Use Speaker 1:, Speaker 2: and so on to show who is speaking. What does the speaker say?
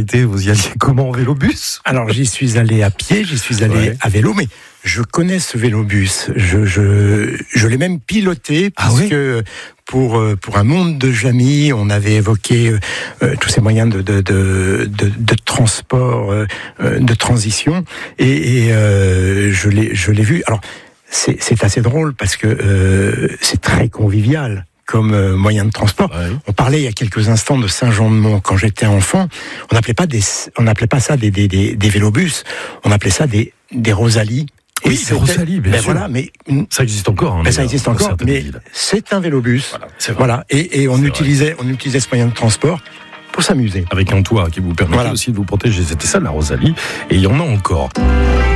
Speaker 1: été, vous y alliez comment, en vélobus?
Speaker 2: Alors j'y suis allé à pied, j'y suis allé à vélo, mais je connais ce vélobus. Je l'ai même piloté puisque pour un monde de Jamie, on avait évoqué tous ces moyens de transport, de transition, et je l'ai vu. Alors c'est assez drôle parce que c'est très convivial comme moyen de transport. Ouais. On parlait il y a quelques instants de Saint-Jean-de-Mont. Quand j'étais enfant, on n'appelait pas ça des vélobus, on appelait ça des Rosalie.
Speaker 1: Oui, c'est Rosalie, bien sûr.
Speaker 2: Voilà, mais
Speaker 1: ça existe encore.
Speaker 2: Ça existe encore, mais c'est un vélobus. Voilà. Et on utilisait ce moyen de transport pour s'amuser.
Speaker 1: Avec un toit qui vous permettait aussi de vous protéger. C'était ça, la Rosalie. Et il y en a encore.